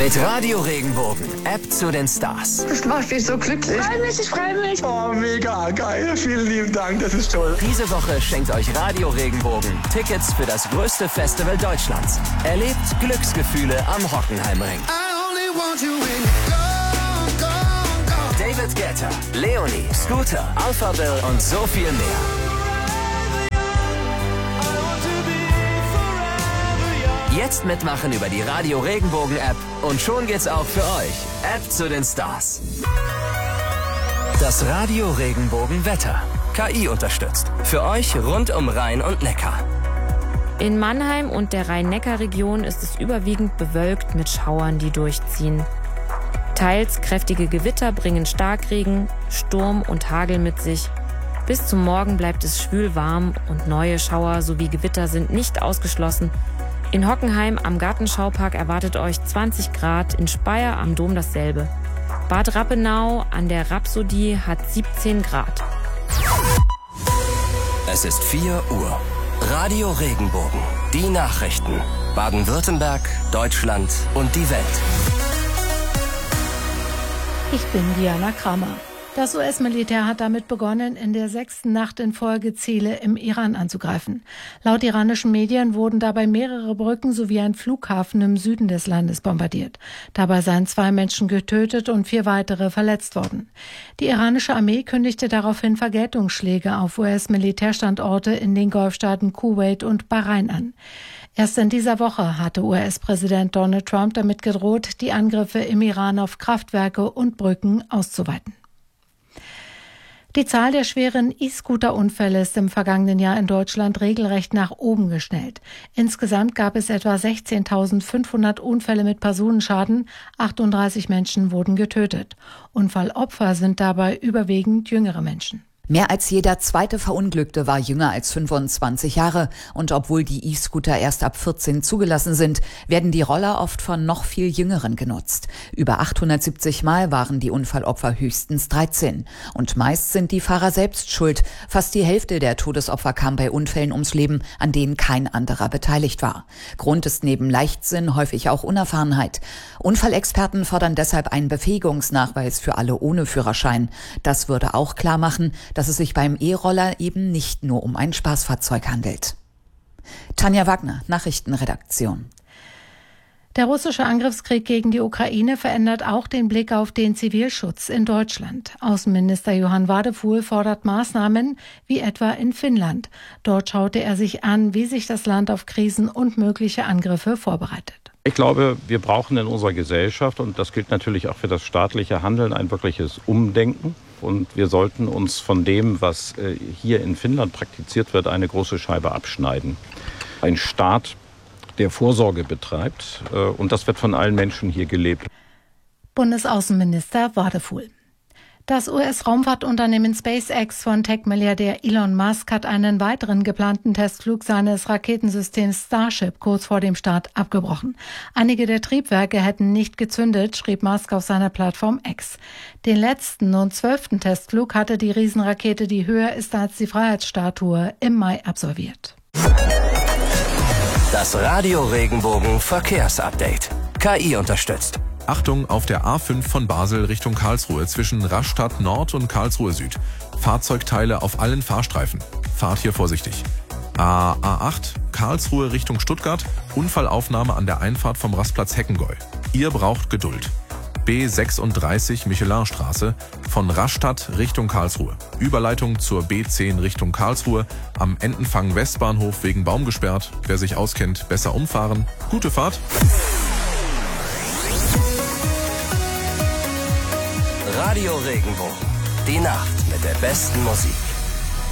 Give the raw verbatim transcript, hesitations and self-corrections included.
Mit Radio Regenbogen, App zu den Stars. Das macht mich so glücklich. Ich freue mich, ich freue mich. Oh, mega geil. Vielen lieben Dank, das ist toll. Diese Woche schenkt euch Radio Regenbogen Tickets für das größte Festival Deutschlands. Erlebt Glücksgefühle am Hockenheimring. David Guetta, Leonie, Scooter, Alpha Bill und so viel mehr. Jetzt mitmachen über die Radio Regenbogen App und schon geht's auch für euch. App zu den Stars. Das Radio Regenbogen Wetter. K I unterstützt. Für euch rund um Rhein und Neckar. In Mannheim und der Rhein-Neckar-Region ist es überwiegend bewölkt mit Schauern, die durchziehen. Teils kräftige Gewitter bringen Starkregen, Sturm und Hagel mit sich. Bis zum Morgen bleibt es schwül warm und neue Schauer sowie Gewitter sind nicht ausgeschlossen. In Hockenheim am Gartenschaupark erwartet euch zwanzig Grad, in Speyer am Dom dasselbe. Bad Rappenau an der Rhapsodie hat siebzehn Grad. Es ist vier Uhr. Radio Regenbogen. Die Nachrichten. Baden-Württemberg, Deutschland und die Welt. Ich bin Diana Kramer. Das U S-Militär hat damit begonnen, in der sechsten Nacht in Folge Ziele im Iran anzugreifen. Laut iranischen Medien wurden dabei mehrere Brücken sowie ein Flughafen im Süden des Landes bombardiert. Dabei seien zwei Menschen getötet und vier weitere verletzt worden. Die iranische Armee kündigte daraufhin Vergeltungsschläge auf U S-Militärstandorte in den Golfstaaten Kuwait und Bahrain an. Erst in dieser Woche hatte U S-Präsident Donald Trump damit gedroht, die Angriffe im Iran auf Kraftwerke und Brücken auszuweiten. Die Zahl der schweren E-Scooter-Unfälle ist im vergangenen Jahr in Deutschland regelrecht nach oben geschnellt. Insgesamt gab es etwa sechzehntausendfünfhundert Unfälle mit Personenschaden, achtunddreißig Menschen wurden getötet. Unfallopfer sind dabei überwiegend jüngere Menschen. Mehr als jeder zweite Verunglückte war jünger als fünfundzwanzig Jahre. Und obwohl die E-Scooter erst ab vierzehn zugelassen sind, werden die Roller oft von noch viel Jüngeren genutzt. Über achthundertsiebzig Mal waren die Unfallopfer höchstens dreizehn. Und meist sind die Fahrer selbst schuld. Fast die Hälfte der Todesopfer kam bei Unfällen ums Leben, an denen kein anderer beteiligt war. Grund ist neben Leichtsinn häufig auch Unerfahrenheit. Unfallexperten fordern deshalb einen Befähigungsnachweis für alle ohne Führerschein. Das würde auch klar machen, dass es sich beim E-Roller eben nicht nur um ein Spaßfahrzeug handelt. Tanja Wagner, Nachrichtenredaktion. Der russische Angriffskrieg gegen die Ukraine verändert auch den Blick auf den Zivilschutz in Deutschland. Außenminister Johann Wadefuhl fordert Maßnahmen wie etwa in Finnland. Dort schaute er sich an, wie sich das Land auf Krisen und mögliche Angriffe vorbereitet. Ich glaube, wir brauchen in unserer Gesellschaft, und das gilt natürlich auch für das staatliche Handeln, ein wirkliches Umdenken. Und wir sollten uns von dem, was hier in Finnland praktiziert wird, eine große Scheibe abschneiden. Ein Staat, der Vorsorge betreibt, und das wird von allen Menschen hier gelebt. Bundesaußenminister Wadefuhl. Das U S-Raumfahrtunternehmen SpaceX von Tech-Milliardär Elon Musk hat einen weiteren geplanten Testflug seines Raketensystems Starship kurz vor dem Start abgebrochen. Einige der Triebwerke hätten nicht gezündet, schrieb Musk auf seiner Plattform X. Den letzten und zwölften Testflug hatte die Riesenrakete, die höher ist als die Freiheitsstatue, im Mai absolviert. Das Radio Regenbogen Verkehrsupdate. K I unterstützt. Achtung auf der A fünf von Basel Richtung Karlsruhe zwischen Rastatt Nord und Karlsruhe Süd. Fahrzeugteile auf allen Fahrstreifen. Fahrt hier vorsichtig. A acht Karlsruhe Richtung Stuttgart. Unfallaufnahme an der Einfahrt vom Rastplatz Heckengäu. Ihr braucht Geduld. B sechsunddreißig Michelinstraße von Rastatt Richtung Karlsruhe. Überleitung zur B zehn Richtung Karlsruhe. Am Entenfang Westbahnhof wegen Baum gesperrt. Wer sich auskennt, besser umfahren. Gute Fahrt. Radio Regenbogen. Die Nacht mit der besten Musik.